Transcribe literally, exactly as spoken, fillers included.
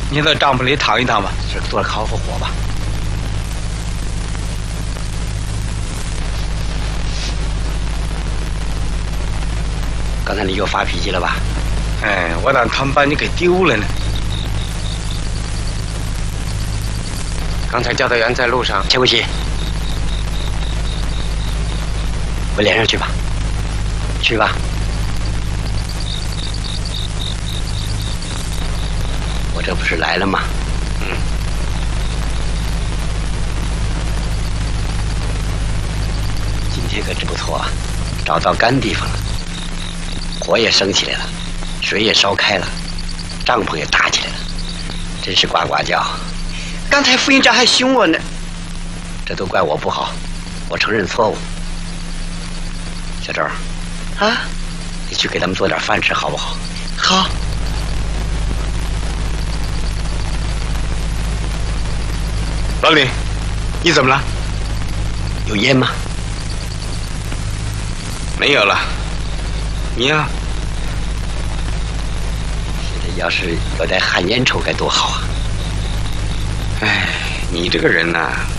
你到帐篷里躺一躺吧， 这多烤烤火吧。刚才你又发脾气了吧？ 哎，我让他们把你给丢了呢。 刚才教导员在路上， 切回去，我连上去吧，去吧。我这不是来了吗？嗯。今天可真不错啊，找到干地方了，火也升起来了，水也烧开了，帐篷也搭起来了，真是呱呱叫。 刚才副营长还凶我呢。 这都怪我不好，我承认错误。小周， 啊， 你去给他们做点饭吃，好不好？ 好。 老李，你怎么了？ 有烟吗？ 没有了。你呀、啊？ 现在要是有点旱烟抽该多好啊！ 哎，你这个人呐、啊，